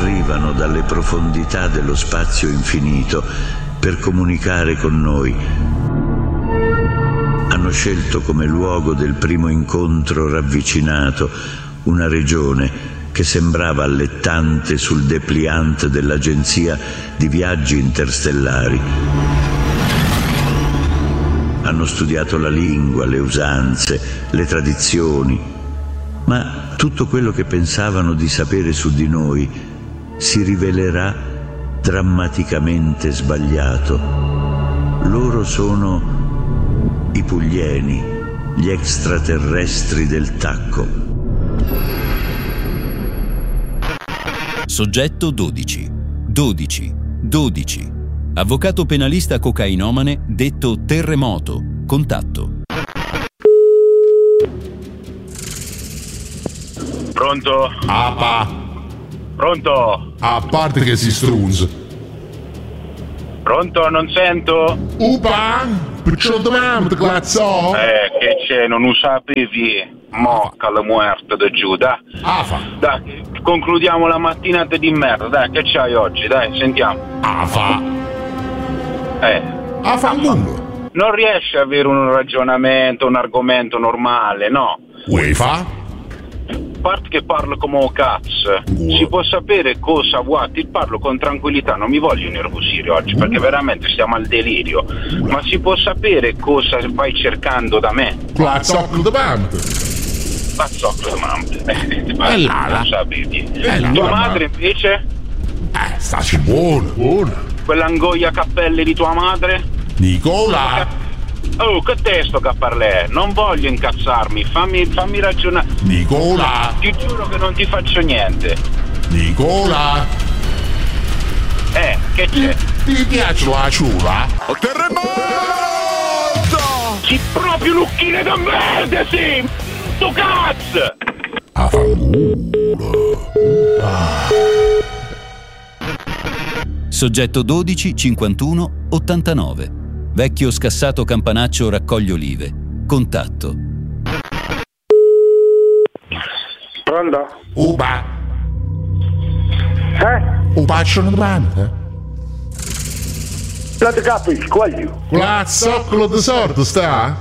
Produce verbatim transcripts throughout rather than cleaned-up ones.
arrivano dalle profondità dello spazio infinito per comunicare con noi. Hanno scelto come luogo del primo incontro ravvicinato una regione che sembrava allettante sul dépliant dell'agenzia di viaggi interstellari. Hanno studiato la lingua, le usanze, le tradizioni, ma tutto quello che pensavano di sapere su di noi si rivelerà drammaticamente sbagliato. Loro sono i Puglieni, gli extraterrestri del tacco. Soggetto dodici. dodici. dodici. Avvocato penalista cocainomane detto Terremoto. Contatto. Pronto? Apa. Pronto? A parte che si strunz. Pronto? Non sento? Upa? Perciò domani ti glazzò? Eh, che c'è? Non usapevi? Mocca la muerte da giù, dai. Afa. Dai, concludiamo la mattinata di merda, dai, che c'hai oggi? Dai, sentiamo. Afa. Eh. Afa culo. Non riesci a avere un ragionamento, un argomento normale, no? UEFA? A parte che parlo come un cazzo, Buono. Si può sapere cosa vuoi? Ti parlo con tranquillità, non mi voglio nervosire oggi perché veramente stiamo al delirio. Ma si può sapere cosa vai cercando da me? Glazzocco di band. Pazzocco mamma. È là, là. Non sapevi. È là, Tua là. madre invece? Eh, staci buono, buono. Quell'angoia cappelle di tua madre? Nicola. Oh, che testo che parlè? Non voglio incazzarmi, fammi, fammi ragionare. Nicola. Ti giuro che non ti faccio niente. Nicola. Eh, che c'è? Ti piace la ciula? Terremoto! Ci proprio lucchine da merda, sì! Tu cazzo! Soggetto dodici cinquantuno ottantanove. Vecchio scassato campanaccio raccoglie olive. Contatto. Pronto? Upa. Eh? Upa c'è una domanda? Non ti capisci, quaglio? Glazzocco di sordo sta?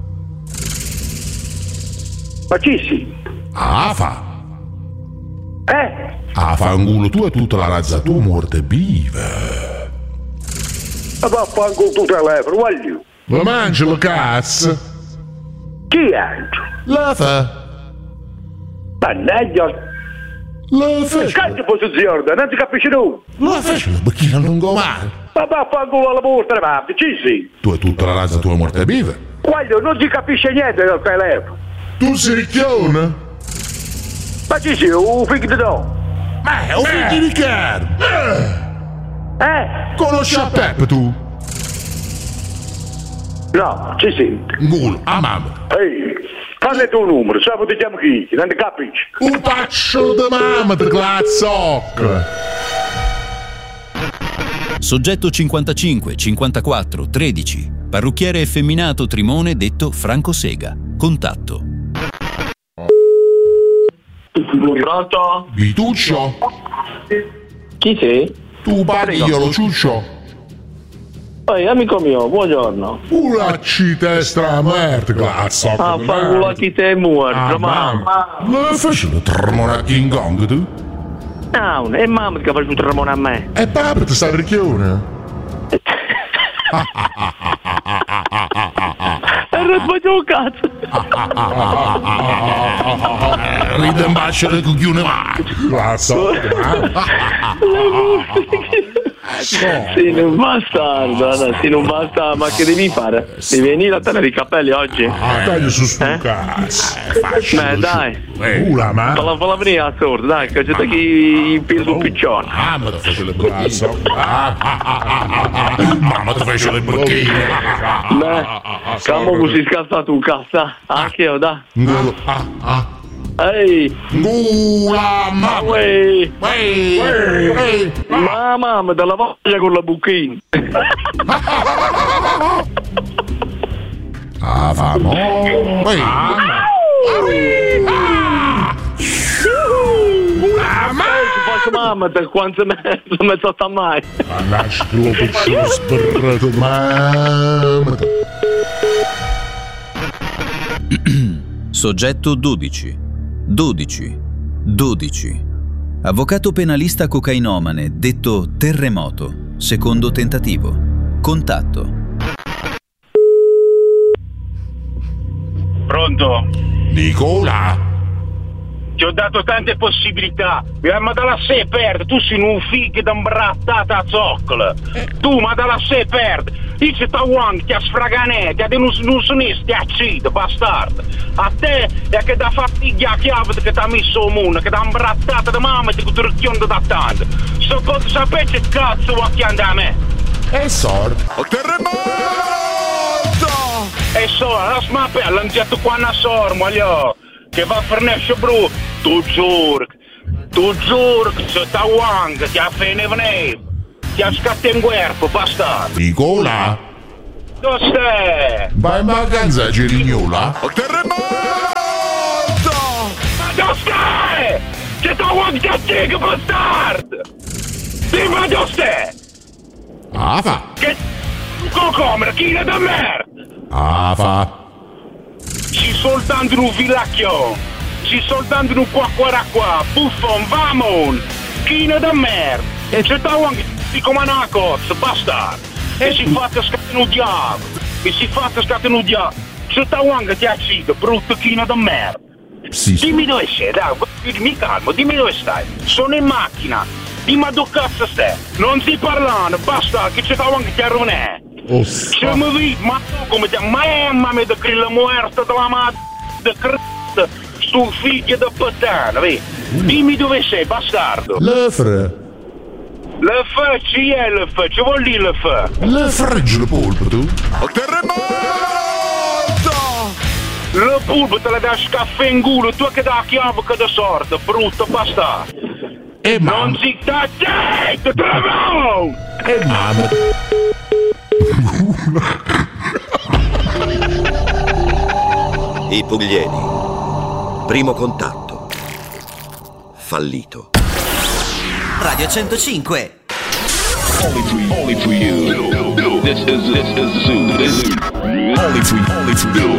Ma chi si? Afa. Eh? Afa un culo tu e tutta la razza tua morte viva. Ma vaffanculo il tuo telefono, quaglio? Ma mangi la cazzo? Chi è? La fa. Mannaggia! La fa. Scatti posizione, non ti capisci tu? La faccio la bacchina lungomare. Ma vaffanculo alla morte, ma chi si? Tu e tutta la razza tua morte viva. Quaglio, non ti capisce niente del telefono. Tu sei ricchione? Ma chi si? Un figlio di no? Ma è un figlio di Riccardo. Eh? Conosci a Peppe tu? No, ci senti. Un culo, a mamma. Ehi, fammi il tuo numero, sai ti chiamo chi? Non ti capisci? Un paccio di mamma di glazzocco. Soggetto cinquantacinque cinquantaquattro tredici. Parrucchiere effeminato Trimone detto Franco Sega. Contatto. Pronto? Vituccio? Chi sei? Tu pare io lo ciuccio? Ehi, amico mio, buongiorno. Ulacci testa merda, glazzocco. Ah, fa culo chi te è morto, mamma. Ma faccio il tremone a King Kong tu? No, è mamma che fa il tremone a me. E papà ti sta ricchione? E sbaglio un cazzo. Ride in bacio le cucchione male. Glazzocco. Sì, non bastardo, sì, non basta, ma che devi fare? Devi venire a tenere i capelli oggi? Ah, taglio su sto Eh? cazzo. Beh, dai. Ula, ma. Falla, falla venire a sordo, dai, che c'è chi il piso piccione. Ah, ma ti faccio le braccia. Mamma ti faccio le brocchine. Beh, siamo così scazzato un cazzo, anche io, dai. Ngolo. Ah, ah. Ehi, Ngula, mamma. uè, Ehi, ehi. mamma, mi dà la voglia con la bucchina. Ah, famo. Ehi. Ah, Ti faccio mamma, te quanto me non sta mai. Lascialo per suo sbarrato, mamma. Soggetto dodici. dodici. dodici. Avvocato penalista cocainomane, detto terremoto. Secondo tentativo. Contatto. Pronto? Nicola? Ti ho dato tante possibilità, ma dalla sé perde, tu sei un figlio d'imbrattata a zoccola. Tu, ma dalla sé perde. Dice ta Wang, ti ha sfragané, ti ha denunciato, ti ha ucciso, bastardo. A te è che da fatiglia a chiave che ti ha messo al mondo, che ti ha imbrattata da mamma e ti ha ricchiondo da tanto. So cosa sapete cazzo va che anda a me? E sordo. Terremoto! E so, lasciami la pelle, non getto qua una sorma, voglio. Che va a fornisce bru, tu giuro, tu giuro che se ta Wang ti ha fene veneve, ti ha scattato in guerra, bastardo. Nicola? Dove stai? Vai in vacanza a Cerignola? Terremoto! Ma dove stai? Che ta Wang ti ha ucciso, bastardo! Dimmi dove stai? Ah fa? Che cocomera, chi è da merda? Ah fa? Ci soltanto un villacchio, ci soltanto un qua qua qua, buffon, vamon, chino da merda, e c'è da anche di come una cozza, basta, e si fatta scattare un diavolo, e si fatta scattare un diavolo, c'è da anche ti ha ucciso, brutto chino da merda. Sì, sì. Dimmi dove sei, dai, mi calmo, dimmi dove stai, sono in macchina, dimmi dove cazzo stai, non si parlano, basta, che c'è da anche ti arrovene. Oh, Se mi vedi, ma tu come ti mamma mi da crilla muerta della madre da crista sul figlio da puttana, vedi? Dimmi dove sei, bastardo. Le fre. Le fe, ci è le fe, ci vuol dire le fe? Le fregge le polpo tu? Terremoto! Le polpo te la dai scaffè in culo, tu che dà chiave che da sorda, brutto bastardo. E mamma. Non si sta zitto, terremoto! E mamma. I Pugliesi. Primo contatto. Fallito. Radio centocinque. Only for, only for you. This is, this is Zoo. This is only for, only for you.